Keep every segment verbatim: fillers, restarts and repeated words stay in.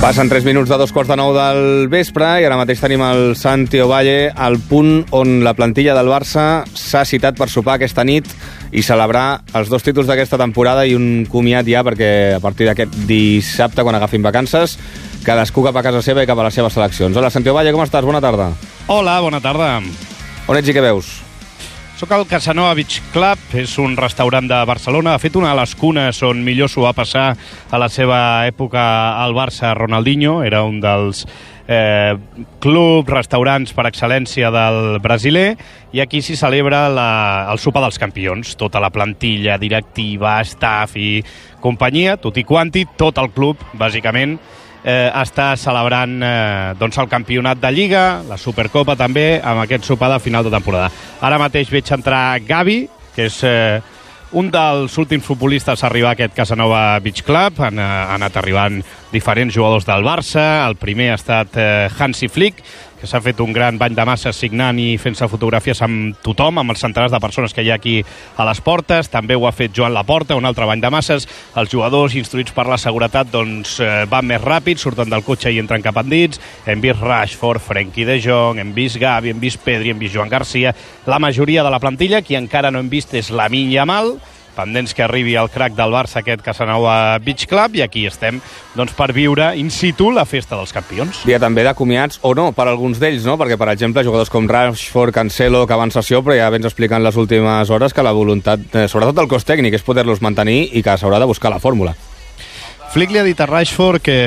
Passen tres minuts de dos quarts de nou del vespre i ara mateix tenim el Santi Ovalle al punt on la plantilla del Barça s'ha citat per sopar aquesta nit i celebrar els dos títols d'aquesta temporada i un comiat ja, perquè a partir d'aquest dissabte, quan agafin vacances, cadascú cap a casa seva i cap a les seves seleccions. Hola, Santi Ovalle, com estàs? Bona tarda. Hola, bona tarda. On ets i què veus? Soc al Casanova Beach Club, és un restaurant de Barcelona. Ha fet una de les cunes on millor s'ho va passar a la seva època al Barça Ronaldinho. Era un dels eh, clubs, restaurants per excel·lència del brasiler, i aquí s'hi celebra la, el sopar dels campions. Tota la plantilla, directiva, staff i companyia, tot i quanti, tot el club, bàsicament, Eh, està celebrant eh, doncs el campionat de Lliga, la Supercopa també, amb aquest sopar de final de temporada. Ara mateix veig entrar Gavi, que és eh, un dels últims futbolistes a arribar a aquest Casanova Beach Club. Han, eh, han anat arribant diferents jugadors del Barça. El primer ha estat eh, Hansi Flick, que s'ha fet un gran bany de masses signant i fent-se fotografies amb tothom, amb els centenars de persones que hi ha aquí a les portes. També ho ha fet Joan Laporta, un altre bany de masses. Els jugadors, instruïts per la seguretat, doncs eh, van més ràpid, surten del cotxe i entren cap endins. Hem vist Rashford, Frenkie de Jong, hem vist Gavi, hem vist Pedri, hem vist Joan Garcia. La majoria de la plantilla, qui encara no hem vist és Lamine Yamal, pendents que arribi el crack del Barça, aquest Casanova Beach Club, i aquí estem doncs, per viure in situ la festa dels campions. Dia també de comiats, o no, per alguns d'ells, no? Perquè, per exemple, jugadors com Rashford, Cancelo, que van sessió, però ja vens explicant les últimes hores que la voluntat, eh, sobretot del cos tècnic, és poder-los mantenir i que s'haurà de buscar la fórmula. Flick li ha dit a Rashford que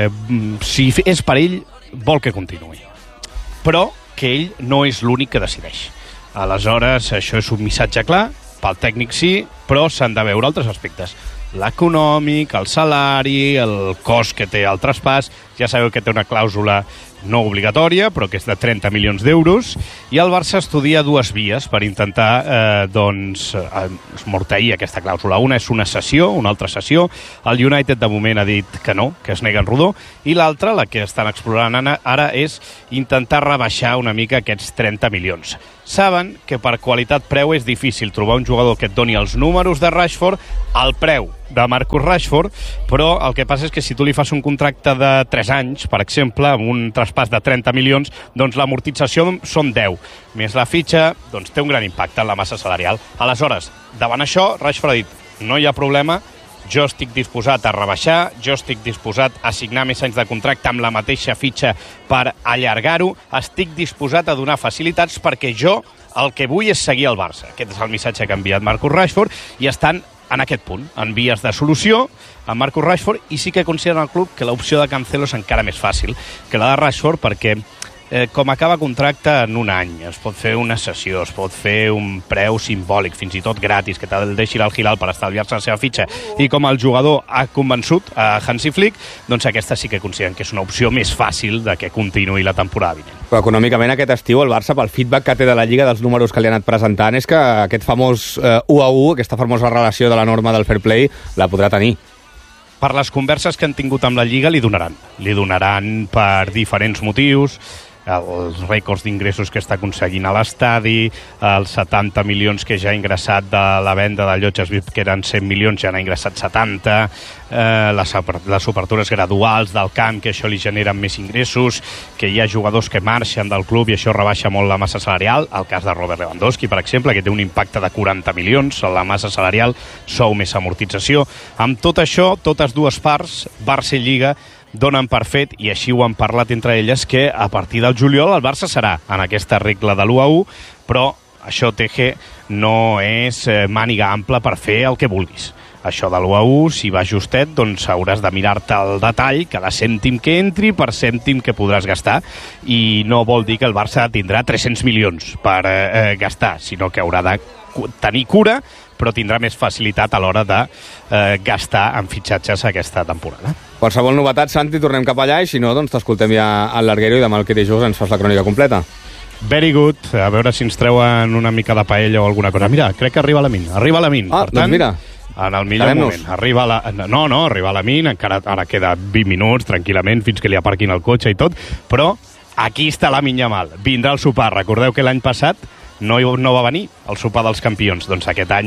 si és per ell, vol que continuï, però que ell no és l'únic que decideix. Aleshores, això és un missatge clar. Pel tècnic sí, però s'han de veure altres aspectes. L'econòmic, el salari, el cost que té el traspàs. Ja sabeu que té una clàusula no obligatòria, però que és de trenta milions d'euros, i el Barça estudia dues vies per intentar eh, doncs, esmorteir aquesta clàusula. Una és una cessió, una altra cessió. El United de moment ha dit que no, que es nega en rodó, i l'altra, la que estan explorant ara, és intentar rebaixar una mica aquests trenta milions. Saben que per qualitat-preu és difícil trobar un jugador que et doni els números de Rashford al preu de Marcus Rashford, però el que passa és que si tu li fas un contracte de tres anys, per exemple, amb un traspàs de trenta milions, doncs l'amortització són deu. Més la fitxa, doncs té un gran impacte en la massa salarial. Aleshores, davant això, Rashford ha dit, no hi ha problema, jo estic disposat a rebaixar, jo estic disposat a signar més anys de contracte amb la mateixa fitxa per allargar-ho, estic disposat a donar facilitats perquè jo el que vull és seguir al Barça. Aquest és el missatge que ha enviat Marcus Rashford i estan en aquest punt, en vies de solució amb Marcus Rashford, i sí que consideren el club que l'opció de Cancelo és encara més fàcil que la de Rashford, perquè eh, com acaba contracte en un any, es pot fer una sessió, es pot fer un preu simbòlic, fins i tot gratis, que te'l deixi al Hilal per estalviar-se la seva fitxa, i com el jugador ha convençut a Hansi Flick, doncs aquesta sí que consideren que és una opció més fàcil de que continuï la temporada vinent. Però econòmicament aquest estiu el Barça, pel feedback que té de la Lliga, dels números que li ha anat presentant, és que aquest famós eh, u a u, aquesta famosa relació de la norma del fair play, la podrà tenir. Per les converses que han tingut amb la Lliga li donaran. Li donaran per diferents motius, els rècords d'ingressos que està aconseguint a l'estadi, els setanta milions que ja ha ingressat de la venda de llotges V I P, que eren cent milions, ja n'ha ingressat setanta, eh, les, les obertures graduals del camp, que això li generen més ingressos, que hi ha jugadors que marxen del club i això rebaixa molt la massa salarial, el cas de Robert Lewandowski, per exemple, que té un impacte de quaranta milions a la massa salarial, sou més amortització. Amb tot això, totes dues parts, Barça i Lliga, donen per fet, i així ho han parlat entre elles, que a partir del juliol el Barça serà en aquesta regla de l'u a u, però això, T G, no és màniga ampla per fer el que vulguis. Això de l'u a u, si va justet, doncs hauràs de mirar-te el detall, cada cèntim que entri per cèntim que podràs gastar, i no vol dir que el Barça tindrà tres-cents milions per eh, gastar, sinó que haurà de tenir cura, però tindrà més facilitat a l'hora de eh, gastar en fitxatges aquesta temporada. Qualsevol novetat, Santi, tornem cap allà, i si no, doncs t'escoltem ja al Larguero i demà el que dijous ens fas la crònica completa. Very good. A veure si ens treuen una mica de paella o alguna cosa. Mira, crec que arriba la Min. Arriba la Min. Ah, per tant, doncs mira. En el millor moment. Arriba la... No, no, arriba la Min, encara ara queda vint minuts, tranquil·lament, fins que li aparquin el cotxe i tot, però aquí està la Lamine Yamal. Vindrà al sopar. Recordeu que l'any passat no, no va venir el sopar dels campions. Doncs aquest any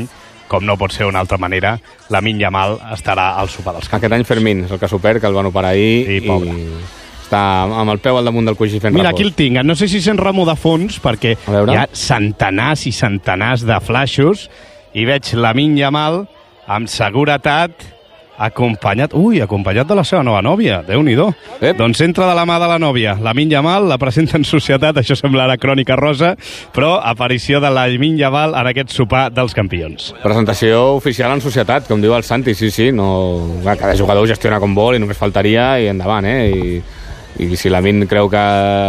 com no pot ser d'una altra manera, Lamine Yamal estarà al sopar dels campions. Aquest any Fermín és el que s'ho perd, que el van operar ahir I, pobre. i està amb el peu al damunt del coixí fent Mira, repòs. aquí el tinc. No sé si sent remor de fons, perquè hi ha centenars i centenars de flaixos i veig Lamine Yamal amb seguretat acompanyat, ui, acompanyat de la seva nova nòvia, Déu-n'hi-do. Ep. Doncs entra de la mà de la nòvia. Lamine Yamal la presenta en societat, això semblarà crònica rosa, però aparició de Lamine Yamal en aquest sopar dels campions. Presentació oficial en societat, com diu el Santi, sí, sí, no... cada jugador ho gestiona com vol i només faltaria i endavant, eh? I, i si Lamine creu que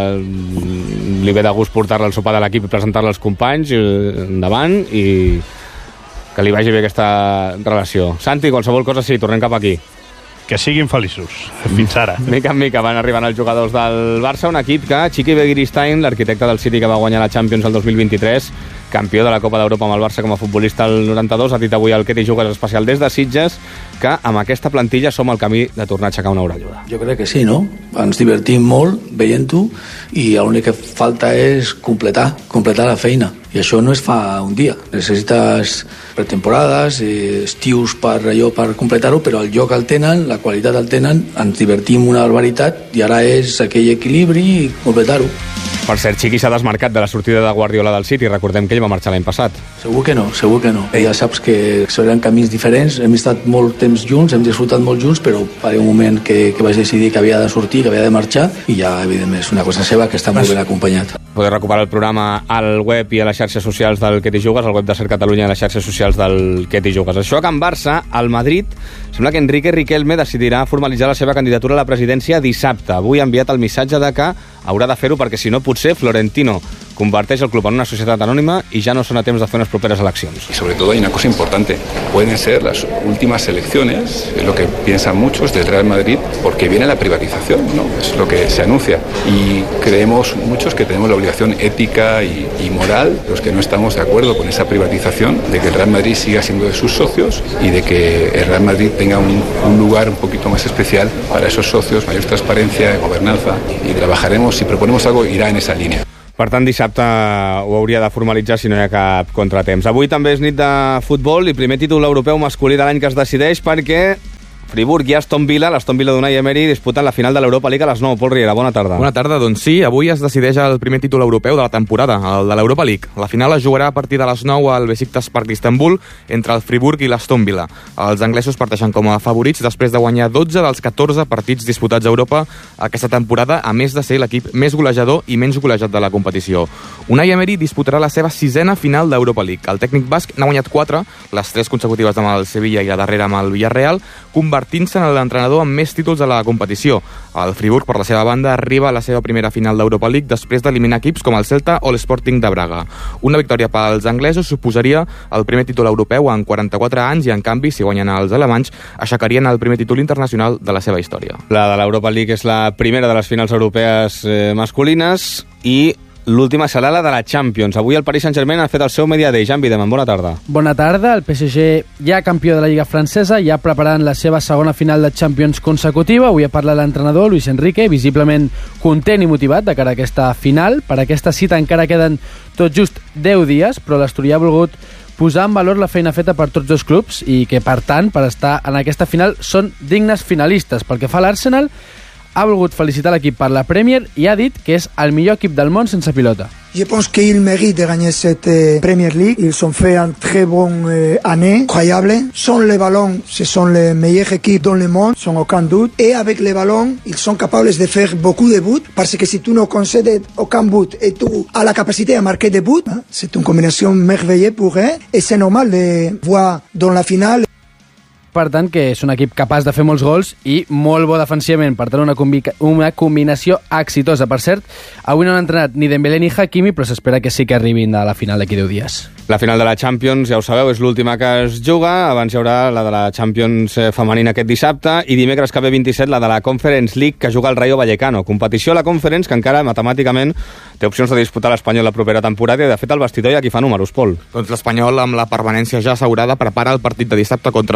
li ve de gust portar-la al sopar de l'equip i presentar-la als companys, endavant, i que li vagi bé aquesta relació. Santi, qualsevol cosa sí, tornem cap aquí. Que siguin feliços, fins ara. Mica en mica van arribant els jugadors del Barça, un equip que Chiqui Begiristain, l'arquitecte del City que va guanyar la Champions el dos mil vint-i-tres, campió de la Copa d'Europa amb el Barça com a futbolista el noranta-dos, ha dit avui al Que t'hi jugues especial des de Sitges que amb aquesta plantilla som al camí de tornar a aixecar una orelluda. Jo crec que sí, no? Ens divertim molt veient-ho i l'únic que falta és completar, completar la feina. I això no es fa un dia. Necessites pretemporades, eh, estius per allò per completar-ho, però el joc el tenen, la qualitat el tenen, ens divertim una barbaritat i ara és aquell equilibri i completar-ho. Per cert, Chiqui s'ha desmarcat de la sortida de Guardiola del City. Recordem que ell va marxar l'any passat. Segur que no, segur que no. Ja saps que seran camins diferents, hem estat molt temps junts, hem disfrutat molt junts, però va haver un moment que, que vaig decidir que havia de sortir, que havia de marxar, i ja, evidentment, és una cosa seva que està molt ben acompanyat. Podeu recuperar el programa al web i a les xarxes socials del Que t'hi jugues, al web de Ser Catalunya i a les xarxes socials del Que t'hi jugues. Això a Can Barça, al Madrid, sembla que Enrique Riquelme decidirà formalitzar la seva candidatura a la presidència dissabte. Avui ha enviat el missatge de que haurà de fer-ho perquè, si no, potser Florentino converteix el club en una societat anònima i ja no són a temps de fer unes properes eleccions. Y sobre todo hay una cosa importante, pueden ser las últimas elecciones, es lo que piensan muchos del Real Madrid, porque viene la privatización, ¿no? Es lo que se anuncia. Y creemos muchos que tenemos la obligación ética y, y moral, los que no estamos de acuerdo con esa privatización, de que el Real Madrid siga siendo de sus socios y de que el Real Madrid tenga un, un lugar un poquito más especial para esos socios, mayor transparencia, gobernanza, y trabajaremos, si proponemos algo, irá en esa línea. Per tant, dissabte ho hauria de formalitzar si no hi ha cap contratemps. Avui també és nit de futbol i primer títol europeu masculí de l'any que es decideix perquè Friburg i Aston Villa, l'Aston Villa d'Unai Emery, disputen la final de l'Europa League a les nou. Pol Riera, bona tarda. Bona tarda, doncs sí, avui es decideix el primer títol europeu de la temporada, el de l'Europa League. La final es jugarà a partir de les nou al Besiktas Park d'Istanbul entre el Friburg i l'Aston Villa. Els anglesos parteixen com a favorits després de guanyar dotze dels catorze partits disputats a Europa aquesta temporada, a més de ser l'equip més golejador i menys golejat de la competició. Unai Emery disputarà la seva sisena final d'Europa League. El tècnic basc n'ha guanyat quatre, les tres consecutives amb el Sevilla i la darrera amb el Villarreal, convertint-se en l'entrenador amb més títols a la competició. El Friburg, per la seva banda, arriba a la seva primera final d'Europa League després d'eliminar equips com el Celta o l'Sporting de Braga. Una victòria pels anglesos suposaria el primer títol europeu en quaranta-quatre anys i, en canvi, si guanyen els alemanys, aixecarien el primer títol internacional de la seva història. La de l'Europa League és la primera de les finals europees eh, masculines i l'última serà la de la Champions. Avui el Paris Saint-Germain ha fet el seu Media Day. Jan Videman, bona tarda. Bona tarda. El P S G, ja campió de la Lliga Francesa, ja preparant la seva segona final de Champions consecutiva. Avui ha parlat l'entrenador, Luis Enrique, visiblement content i motivat de cara a aquesta final. Per aquesta cita encara queden tot just deu dies, però l'Asturià ha volgut posar en valor la feina feta per tots dos clubs i que, per tant, per estar en aquesta final són dignes finalistes. Pel que fa a l'Arsenal, ha volgut felicitar l'equip per la Premier i ha dit que és el millor equip del món sense pilota. Je pense qu'il mérite de gagner cette euh, Premier League. Ils ont fait une très bonne euh, année, incroyable. Sans les ballons, ce sont les meilleures équipes dans le monde, sans aucun doute. Et avec les ballons, ils sont capables de faire beaucoup de buts, parce que si tu ne concèdes aucun but et tu as la capacité à marquer des buts, hein, c'est une combinaison merveilleuse pour eux. Et c'est normal de voir dans la finale. Per tant, que és un equip capaç de fer molts gols i molt bo defensivament. Per tant, una, combi una combinació exitosa. Per cert, avui no han entrenat ni Dembélé ni Hakimi, però s'espera que sí que arribin a la final d'aquí deu dies. La final de la Champions, ja ho sabeu, és l'última que es juga. Abans hi haurà la de la Champions femenina aquest dissabte i dimecres que ve vint-i-set la de la Conference League que juga el Rayo Vallecano. Competició a la Conference que encara matemàticament té opcions de disputar l'Espanyol la propera temporada i, de fet, el vestidor hi ha qui fa números, Pol. Doncs l'Espanyol, amb la permanència ja assegurada, prepara el partit de dissabte contra la Reial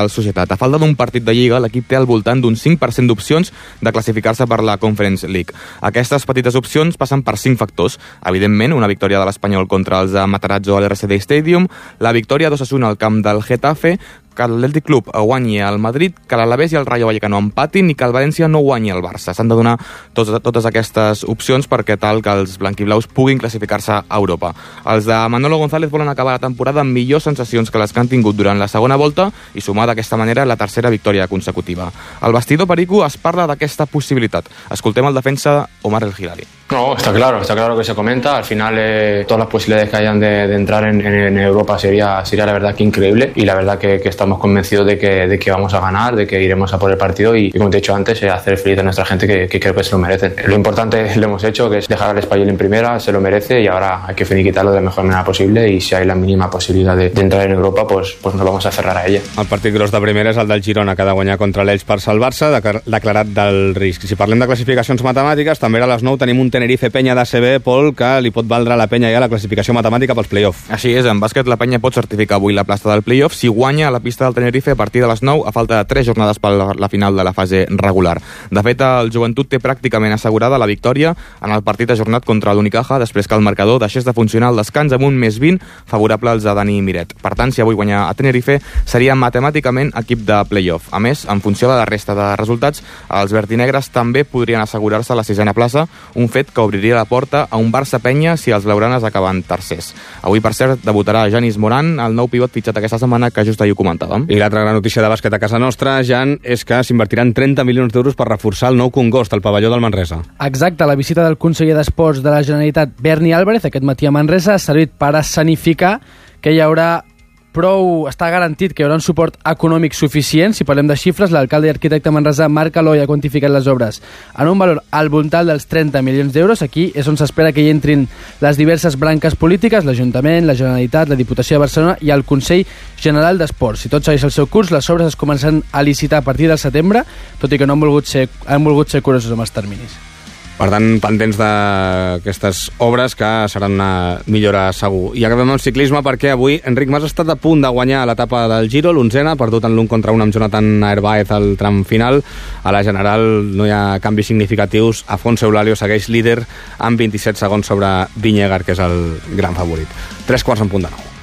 Real Societat. A falta d'un partit de Lliga, l'equip té al voltant d'un cinc per cent d'opcions de classificar-se per la Conference League. Aquestes petites opcions passen per cinc factors. Evidentment, una victòria de l'Espanyol contra els de Matarazzo a l'R C D Stadium, la victòria d'Osasuna al camp del Getafe, que l'Atlètic Club guanyi al Madrid, que l'Alavés i el Rayo Vallecano empatin i que el València no guanyi al Barça. S'han de donar tots, totes aquestes opcions perquè tal que els blanquiblaus puguin classificar-se a Europa. Els de Manolo González volen acabar la temporada amb millors sensacions que les que han tingut durant la segona volta i sumar d'aquesta manera la tercera victòria consecutiva. Al vestidor perico es parla d'aquesta possibilitat. Escoltem el defensa Omar El Hilali. No, está claro, está claro que se comenta. Al final, eh, todas las posibilidades que hayan de, de entrar en, en, en Europa sería, sería la verdad que increíble y la verdad que, que estamos convencidos de que, de que vamos a ganar, de que iremos a por el partido y, y como te he dicho antes, eh, hacer feliz a nuestra gente que, que creo que se lo merecen. Lo importante lo hemos hecho, que es dejar al Espanyol en primera, se lo merece y ahora hay que finiquitarlo de la mejor manera posible y si hay la mínima posibilidad de, de entrar en Europa, pues, pues nos vamos a cerrar a ella. El partit gros de primera és el del Girona, que ha de guanyar contra l'Elx per salvar-se, declarat del risc. Si parlem de classificacions matemàtiques, també a les nou tenim un Tenerife Penya d'A C B, Pol, que li pot valdre a la Penya ja la classificació matemàtica pels play-off. Així és, en bàsquet la Penya pot certificar avui la plaça del play-off si guanya a la pista del Tenerife a partir de les nou, a falta de tres jornades per la final de la fase regular. De fet, el Joventut té pràcticament assegurada la victòria en el partit ajornat contra l'Unicaja després que el marcador deixés de funcionar al descans amb un més vint favorable als de Dani Miret. Per tant, si avui guanya a Tenerife, seria matemàticament equip de play-off. A més, en funció de la resta de resultats, els vertinegres també podrien assegurar-se la sisena plaça, un fet que obriria la porta a un Barça-Penya si els blaugranes acaben tercers. Avui, per cert, debutarà Janis Moran, el nou pivot fitxat aquesta setmana que just ahir ho comentàvem. I l'altra gran notícia de bàsquet a casa nostra, Jan, és que s'invertiran trenta milions d'euros per reforçar el nou Congost, el pavelló del Manresa. Exacte, la visita del conseller d'Esports de la Generalitat, Berni Álvarez, aquest matí a Manresa, ha servit per escenificar que hi haurà prou, està garantit que hi haurà un suport econòmic suficient. Si parlem de xifres, l'alcalde i arquitecte Manresa Marc Aloi ha quantificat les obres en un valor al voltant dels trenta milions d'euros. Aquí és on s'espera que hi entrin les diverses branques polítiques, l'Ajuntament, la Generalitat, la Diputació de Barcelona i el Consell General d'Esports. Si tot segueix el seu curs, les obres es començaran a licitar a partir del setembre, tot i que no han volgut ser, han volgut ser curosos amb els terminis. Per tant, pendents d'aquestes obres que seran una millora segur. I acabem amb ciclisme perquè avui Enric Mas ha estat a punt de guanyar l'etapa del Giro, l'onzena, perdut en l'un contra un amb Jonathan Narváez al tram final. A la general no hi ha canvis significatius. Afonso Eulalio segueix líder amb vint-i-set segons sobre Vingegaard, que és el gran favorit. Tres quarts en punt de nou.